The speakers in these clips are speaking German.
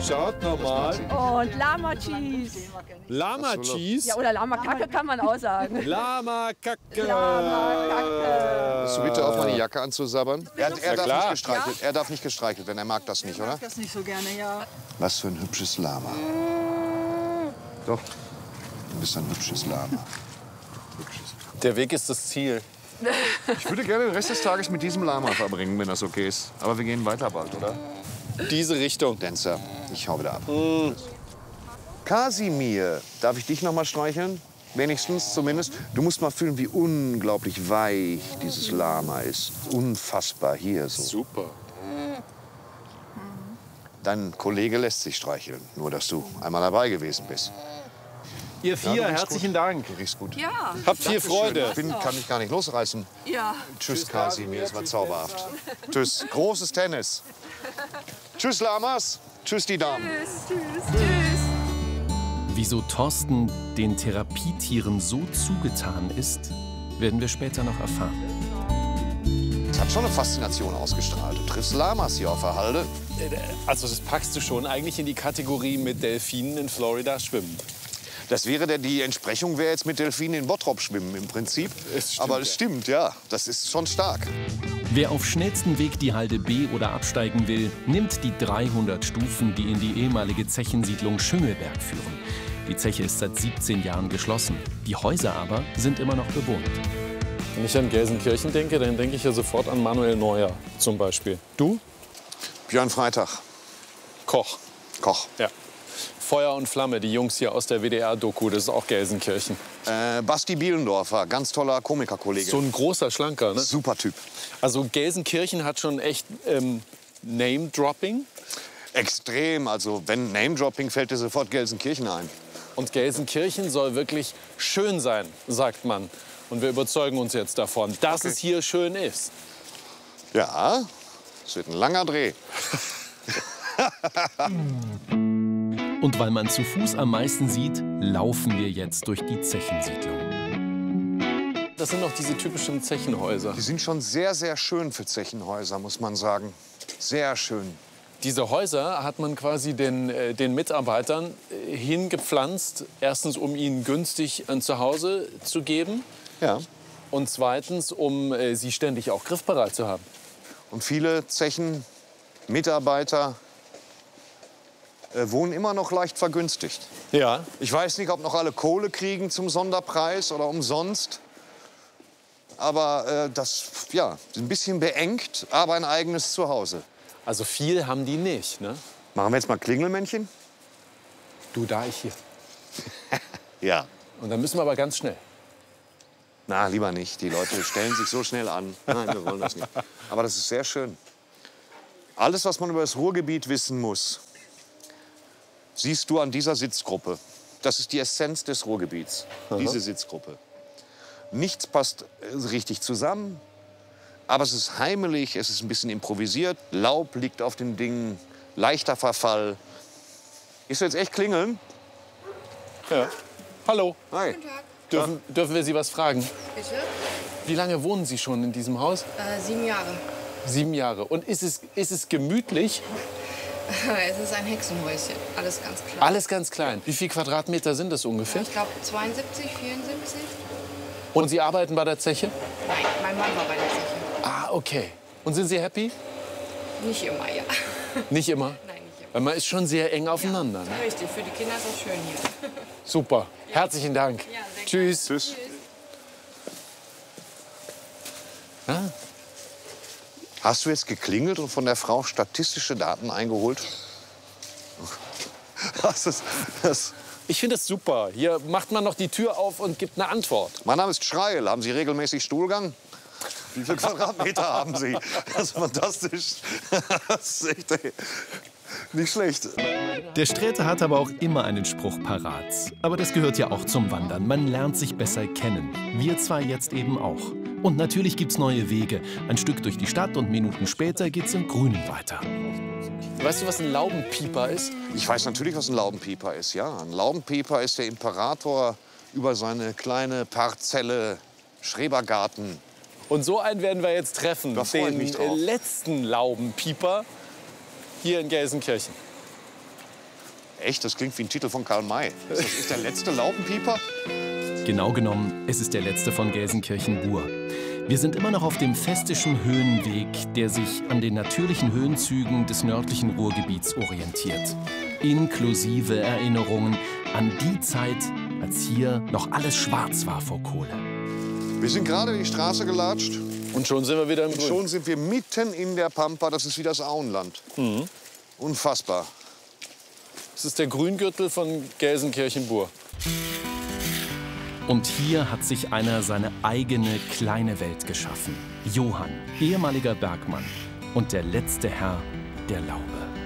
Schaut nochmal. Und Lama Cheese. Lama Cheese? Ja, oder Lama Kacke kann man auch sagen. Lama Kacke. Lama Kacke. Hast du bitte auf, meine Jacke anzusabbern? Er darf klar. nicht gestreichelt. Er darf nicht gestreichelt werden. Er mag das nicht, Ich oder? mag das nicht so gerne, ja. Was für ein hübsches Lama. Doch. Du bist ein hübsches Lama. Der Weg ist das Ziel. Ich würde gerne den Rest des Tages mit diesem Lama verbringen, wenn das okay ist. Aber wir gehen weiter bald, oder? Diese Richtung. Dancer, ich hau wieder ab. Kasimir, darf ich dich noch mal streicheln? Wenigstens, zumindest. Du musst mal fühlen, wie unglaublich weich dieses Lama ist. Unfassbar hier so. Super. Dein Kollege lässt sich streicheln, nur dass du einmal dabei gewesen bist. Ihr vier, herzlichen Dank. Du riechst gut. Ja, Habt viel Freude. Kann mich gar nicht losreißen. ja. Tschüss, Kasimir, es war zauberhaft. Tschüss, großes Tennis. Tschüss, Lamas. Tschüss, die Damen. Wieso Thorsten den Therapietieren so zugetan ist, werden wir später noch erfahren. Es hat schon eine Faszination ausgestrahlt. Du triffst Lamas hier auf der Halde. Also das packst du schon eigentlich in die Kategorie mit Delfinen in Florida schwimmen. Das wäre die Entsprechung, wäre jetzt mit Delfinen in Bottrop schwimmen im Prinzip. Es stimmt, Aber es stimmt, ja. Das ist schon stark. Wer auf schnellstem Weg die Halde B oder absteigen will, nimmt die 300 Stufen, die in die ehemalige Zechensiedlung Schüngelberg führen. Die Zeche ist seit 17 Jahren geschlossen. Die Häuser aber sind immer noch bewohnt. Wenn ich an Gelsenkirchen denke, dann denke ich ja sofort an Manuel Neuer zum Beispiel. Du? Björn Freitag, Koch. Koch. Ja. Feuer und Flamme, die Jungs hier aus der WDR-Doku, das ist auch Gelsenkirchen. Basti Bielendorfer, ganz toller Komikerkollege. So ein großer Schlanker, ne? Super Typ. Also Gelsenkirchen hat schon echt Name-Dropping. Extrem. Also wenn Name-Dropping fällt dir sofort Gelsenkirchen ein. Und Gelsenkirchen soll wirklich schön sein, sagt man. Und wir überzeugen uns jetzt davon, dass es hier schön ist. Ja, es wird ein langer Dreh. Und weil man zu Fuß am meisten sieht, laufen wir jetzt durch die Zechensiedlung. Das sind noch diese typischen Zechenhäuser. Die sind schon sehr, sehr schön für Zechenhäuser, muss man sagen. Sehr schön. Diese Häuser hat man quasi den Mitarbeitern hingepflanzt. Erstens, um ihnen günstig ein Zuhause zu geben. Ja. Und zweitens, um sie ständig auch griffbereit zu haben. Und viele Zechenmitarbeiter wohnen immer noch leicht vergünstigt. Ja. Ich weiß nicht, ob noch alle Kohle kriegen zum Sonderpreis oder umsonst. Aber das, ja, ist ein bisschen beengt, aber ein eigenes Zuhause. Also viel haben die nicht, ne? Machen wir jetzt mal Klingelmännchen? Du, da ich hier. Ja. Und dann müssen wir aber ganz schnell. Na, lieber nicht. Die Leute stellen sich so schnell an. Nein, wir wollen das nicht. Aber das ist sehr schön. Alles, was man über das Ruhrgebiet wissen muss, siehst du an dieser Sitzgruppe. Das ist die Essenz des Ruhrgebiets, diese Sitzgruppe. Nichts passt richtig zusammen, aber es ist heimelig, es ist ein bisschen improvisiert. Laub liegt auf den Dingen, leichter Verfall. Gehst du jetzt echt klingeln? Ja. Hallo. Hi. Guten Tag. Dürfen wir Sie was fragen? Bitte? Wie lange wohnen Sie schon in diesem Haus? 7 Jahre. 7 Jahre. Und ist es gemütlich? Es ist ein Hexenhäuschen. Alles ganz klar. Alles ganz klein. Wie viel Quadratmeter sind das ungefähr? Ich glaube 72, 74. Und Sie arbeiten bei der Zeche? Nein, mein Mann war bei der Zeche. Ah, okay. Und sind Sie happy? Nicht immer, ja. Nicht immer? Nein, nicht immer. Weil man ist schon sehr eng aufeinander. Ne? Richtig, für die Kinder ist das schön hier. Super. Herzlichen Dank. Ja, sehr Tschüss. Tschüss. Ah, Hast du jetzt geklingelt und von der Frau statistische Daten eingeholt? ich finde das super. Hier macht man noch die Tür auf und gibt eine Antwort. Mein Name ist Schreil. Haben Sie regelmäßig Stuhlgang? Wie viele Quadratmeter haben Sie? Das ist fantastisch. Das ist echt nicht schlecht. Der Sträter hat aber auch immer einen Spruch parat. Aber das gehört ja auch zum Wandern. Man lernt sich besser kennen. Wir zwei jetzt eben auch. Und natürlich gibt's neue Wege. Ein Stück durch die Stadt und Minuten später geht's im Grünen weiter. Weißt du, was ein Laubenpieper ist? Ich weiß natürlich, was ein Laubenpieper ist. Ja, ein Laubenpieper ist der Imperator über seine kleine Parzelle Schrebergarten. Und so einen werden wir jetzt treffen. Da freu ich mich drauf. Letzten Laubenpieper hier in Gelsenkirchen. Echt? Das klingt wie ein Titel von Karl May. Ist das echt der letzte Laubenpieper? Genau genommen, es ist der letzte von Gelsenkirchen-Bur. Wir sind immer noch auf dem festischen Höhenweg, der sich an den natürlichen Höhenzügen des nördlichen Ruhrgebiets orientiert. Inklusive Erinnerungen an die Zeit, als hier noch alles schwarz war vor Kohle. Wir sind gerade die Straße gelatscht. Und schon sind wir wieder im Und Grün. schon sind wir mitten in der Pampa. Das ist wie das Auenland. Unfassbar. Das ist der Grüngürtel von Gelsenkirchen-Bur. Und hier hat sich einer seine eigene kleine Welt geschaffen. Johann, ehemaliger Bergmann und der letzte Herr der Laube.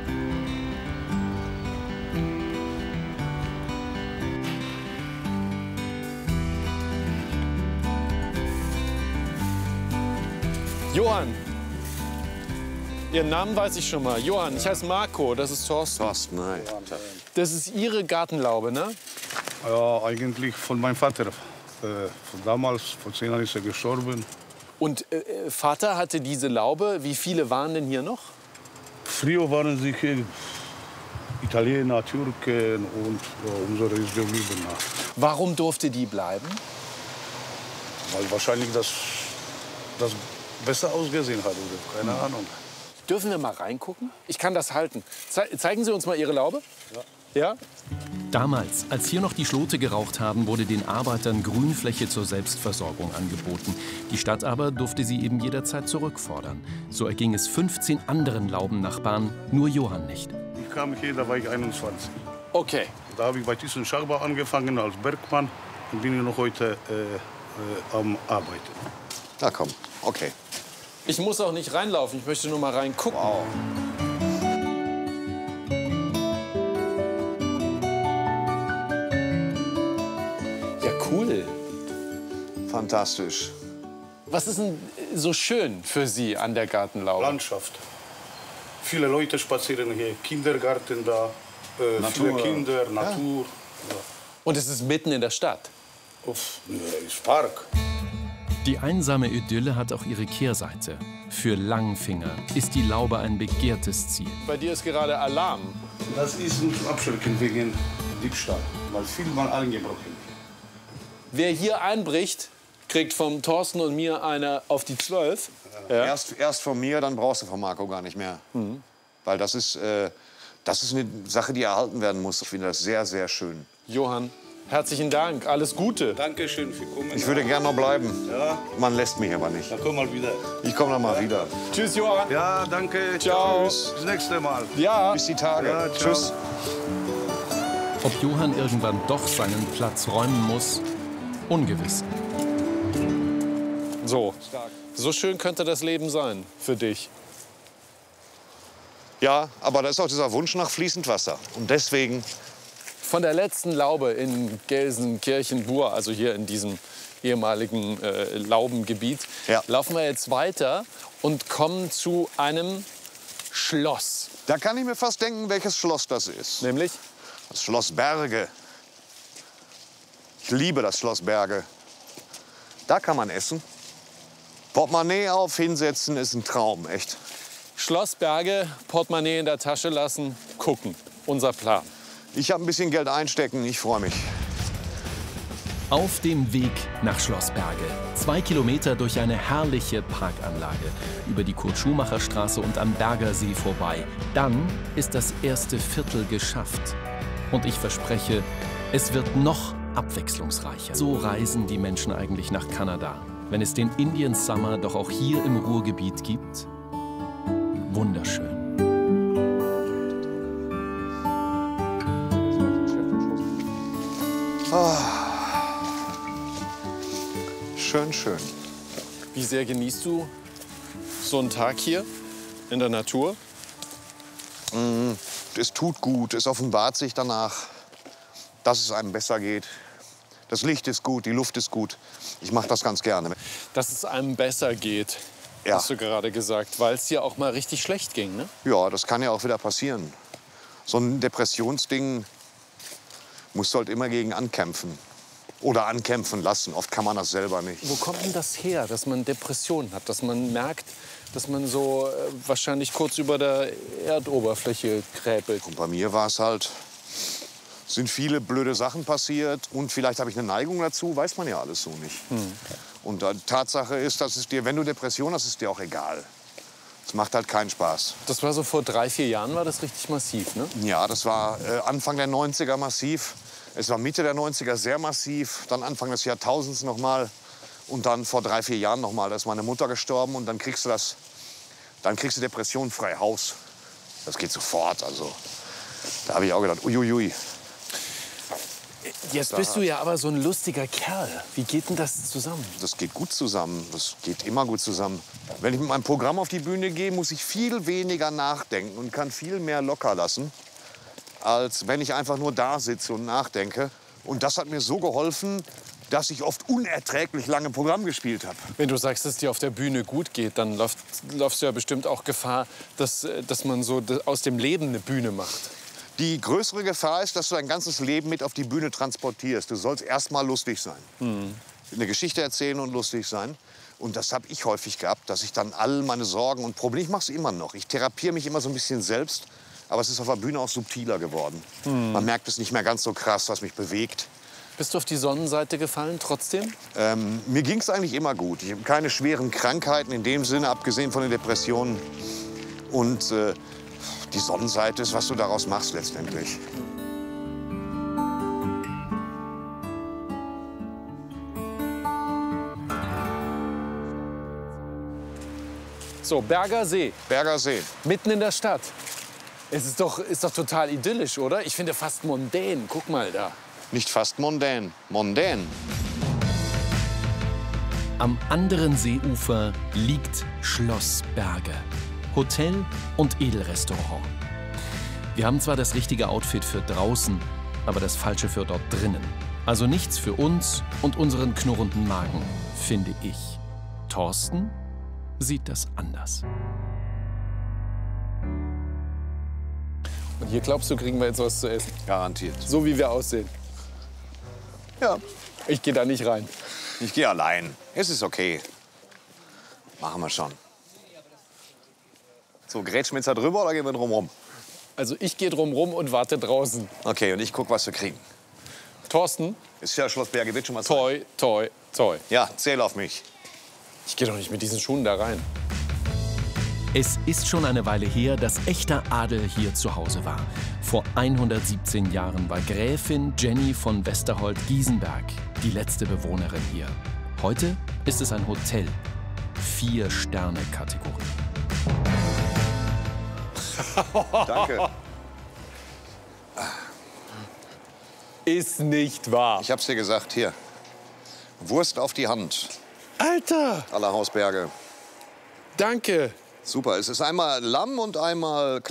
Johann. Ihren Namen weiß ich schon mal. Johann, ich heiße Marco, das ist Thorsten. Thorsten, nein. Das ist Ihre Gartenlaube, ne? Ja, eigentlich von meinem Vater. Von damals, vor 10 Jahren ist er gestorben. Und Vater hatte diese Laube. Wie viele waren denn hier noch? Früher waren sie hier Italiener, Türken und unsere ist geblieben. Warum durfte die bleiben? Weil wahrscheinlich das besser ausgesehen hat, oder? Keine Ahnung. Dürfen wir mal reingucken? Ich kann das halten. Zeigen Sie uns mal Ihre Laube. Ja? Damals, als hier noch die Schlote geraucht haben, wurde den Arbeitern Grünfläche zur Selbstversorgung angeboten. Die Stadt aber durfte sie eben jederzeit zurückfordern. So erging es 15 anderen Laubennachbarn, nur Johann nicht. Ich kam hier, da war ich 21. Okay. Da habe ich bei Thyssen Schachbau angefangen als Bergmann und bin noch heute am Arbeiten. Na komm, okay. Ich muss auch nicht reinlaufen, ich möchte nur mal reingucken. Wow. Ja, cool. Fantastisch. Was ist denn so schön für Sie an der Gartenlaube? Landschaft. Viele Leute spazieren hier, Kindergarten da, viele Kinder, Natur. Ja. Und es ist mitten in der Stadt. Ist Park. Die einsame Idylle hat auch ihre Kehrseite. Für Langfinger ist die Laube ein begehrtes Ziel. Bei dir ist gerade Alarm. Das ist ein Abschrecken wegen Diebstahl, weil viel mal eingebrochen. Wer hier einbricht, kriegt vom Thorsten und mir eine auf die 12. Ja. Erst von mir, dann brauchst du von Marco gar nicht mehr. Weil das ist eine Sache, die erhalten werden muss. Ich finde das sehr, sehr schön. Johann, herzlichen Dank. Alles Gute. Dankeschön für kommen. Ich würde gerne noch bleiben. Ja, Man lässt mich aber nicht. dann komm mal wieder. Ich komme noch mal wieder. Tschüss, Johann. Ja, danke. Ciao. Bis nächste Mal. Ja. Bis die Tage. Ja, ciao. Tschüss. Ob Johann irgendwann doch seinen Platz räumen muss? Ungewiss. So schön könnte das Leben sein für dich. Ja, aber da ist auch dieser Wunsch nach fließend Wasser. Und deswegen Von der letzten Laube in Gelsenkirchen-Bur, also hier in diesem ehemaligen Laubengebiet, Ja. laufen wir jetzt weiter und kommen zu einem Schloss. da kann ich mir fast denken, welches Schloss das ist. Nämlich? Das Schloss Berge. Ich liebe das Schloss Berge. Da kann man essen. Portemonnaie auf, hinsetzen, ist ein Traum, echt. Schloss Berge, Portemonnaie in der Tasche lassen, gucken. Unser Plan. Ich habe ein bisschen Geld einstecken, ich freue mich. Auf dem Weg nach Schloss Berge. 2 Kilometer durch eine herrliche Parkanlage. Über die Kurt-Schumacher-Straße und am Bergersee vorbei. Dann ist das erste Viertel geschafft. Und ich verspreche, es wird noch abwechslungsreicher. So reisen die Menschen eigentlich nach Kanada. Wenn es den Indian Summer doch auch hier im Ruhrgebiet gibt. Wunderschön. Schön, schön. Wie sehr genießt du so einen Tag hier in der Natur? Es tut gut, es offenbart sich danach, dass es einem besser geht. Das Licht ist gut, die Luft ist gut. Ich mache das ganz gerne. Dass es einem besser geht, Ja. hast du gerade gesagt, weil es dir auch mal richtig schlecht ging, ne? Ja, das kann ja auch wieder passieren. So ein Depressionsding musst du halt immer gegen ankämpfen. Oder ankämpfen lassen. Oft kann man das selber nicht. Wo kommt denn das her, dass man Depressionen hat? Dass man merkt, dass man so wahrscheinlich kurz über der Erdoberfläche kräbelt? Und bei mir war es halt sind viele blöde Sachen passiert. Und vielleicht habe ich eine Neigung dazu, weiß man ja alles so nicht. Und Tatsache ist, dass es dir, wenn du Depression hast, ist es dir auch egal. Es macht halt keinen Spaß. Das war so vor 3, 4 Jahren, war das richtig massiv, ne? Ja, das war Anfang der 90er massiv. Es war Mitte der 90er sehr massiv. Dann Anfang des Jahrtausends noch mal. Und dann vor 3, 4 Jahren noch mal. Da ist meine Mutter gestorben. Und dann kriegst du Depression frei Haus. Das geht sofort. Also, da habe ich auch gedacht, uiuiui. Jetzt bist du ja aber so ein lustiger Kerl. Wie geht denn das zusammen? Das geht gut zusammen. Das geht immer gut zusammen. Wenn ich mit meinem Programm auf die Bühne gehe, muss ich viel weniger nachdenken und kann viel mehr locker lassen, als wenn ich einfach nur da sitze und nachdenke. Und das hat mir so geholfen, dass ich oft unerträglich lange Programm gespielt habe. Wenn du sagst, dass es dir auf der Bühne gut geht, dann läufst du ja bestimmt auch Gefahr, dass man so aus dem Leben eine Bühne macht. Die größere Gefahr ist, dass du dein ganzes Leben mit auf die Bühne transportierst. Du sollst erst mal lustig sein. Eine Geschichte erzählen und lustig sein. Und das habe ich häufig gehabt, dass ich dann all meine Sorgen und Probleme, ich mache es immer noch. Ich therapiere mich immer so ein bisschen selbst, aber es ist auf der Bühne auch subtiler geworden. Man merkt es nicht mehr ganz so krass, was mich bewegt. Bist du auf die Sonnenseite gefallen trotzdem? Mir ging es eigentlich immer gut. Ich habe keine schweren Krankheiten in dem Sinne, abgesehen von den Depressionen. Und die Sonnenseite ist, was du daraus machst letztendlich. So, Berger See, Berger See. mitten in der Stadt. Es ist doch total idyllisch, oder? Ich finde fast mondän. Guck mal da. Nicht fast mondän, mondän. Am anderen Seeufer liegt Schloss Berge. Hotel und Edelrestaurant. Wir haben zwar das richtige Outfit für draußen, aber das falsche für dort drinnen. Also nichts für uns und unseren knurrenden Magen, finde ich. Thorsten sieht das anders. Und hier glaubst du, kriegen wir jetzt was zu essen? Garantiert. So wie wir aussehen. Ja, Ich gehe da nicht rein. ich gehe allein. Es ist okay. Machen wir schon. So, grätschen wir jetzt da drüber oder gehen wir drum rum? Also ich gehe drum rum und warte draußen. Okay, und ich guck, was wir kriegen. Thorsten, Ist ja Schloss Berge, wird schon mal Zeit. toi, toi, toi. Ja, zähl auf mich. Ich gehe doch nicht mit diesen Schuhen da rein. Es ist schon eine Weile her, dass echter Adel hier zu Hause war. Vor 117 Jahren war Gräfin Jenny von Westerhold-Giesenberg die letzte Bewohnerin hier. Heute ist es ein Hotel. 4-Sterne-Kategorie. Danke. Ist nicht wahr. Ich hab's dir gesagt, hier. Wurst auf die Hand. Alter, Aller Hausberge. danke. Super, es ist einmal Lamm und einmal